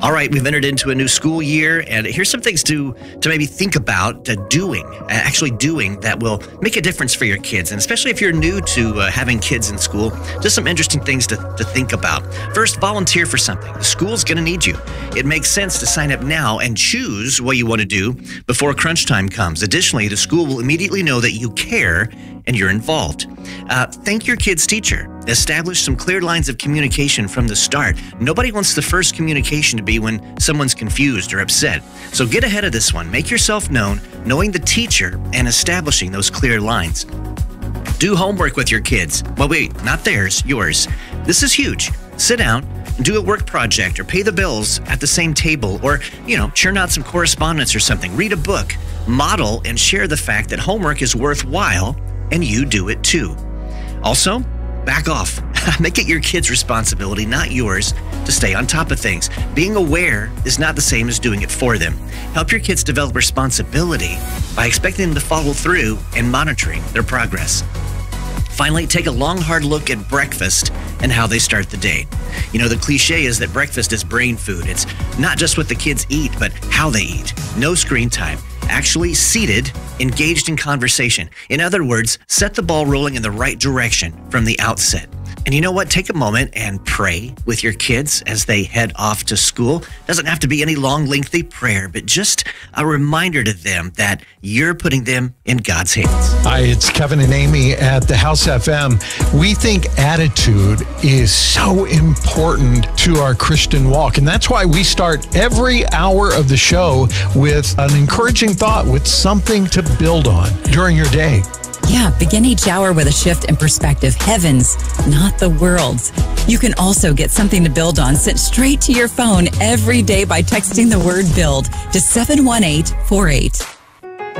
All right, we've entered into a new school year, and here's some things to maybe think about actually doing that will make a difference for your kids. And especially if you're new to having kids in school, just some interesting things to think about. First, volunteer for something. The school's going to need you. It makes sense to sign up now and choose what you want to do before crunch time comes. Additionally, the school will immediately know that you care and you're involved. Thank your kid's teacher. Establish some clear lines of communication from the start. Nobody wants the first communication to be when someone's confused or upset. So get ahead of this one. Make yourself known, knowing the teacher and establishing those clear lines. Do homework with your kids. Well, wait, not theirs, yours. This is huge. Sit down and do a work project or pay the bills at the same table or, churn out some correspondence or something. Read a book. Model and share the fact that homework is worthwhile and you do it too. Also, back off. Make it your kid's responsibility, not yours, to stay on top of things. Being aware is not the same as doing it for them. Help your kids develop responsibility by expecting them to follow through and monitoring their progress. Finally, take a long, hard look at breakfast and how they start the day. The cliche is that breakfast is brain food. It's not just what the kids eat, but how they eat. No screen time. Actually seated, engaged in conversation. In other words, set the ball rolling in the right direction from the outset. And you know what? Take a moment and pray with your kids as they head off to school. Doesn't have to be any long, lengthy prayer, but just a reminder to them that you're putting them in God's hands. Hi, it's Kevin and Amy at the House FM. We think attitude is so important to our Christian walk, and that's why we start every hour of the show with an encouraging thought, with something to build on during your day. Yeah, begin each hour with a shift in perspective. Heavens, not the world's. You can also get something to build on sent straight to your phone every day by texting the word BUILD to 71848.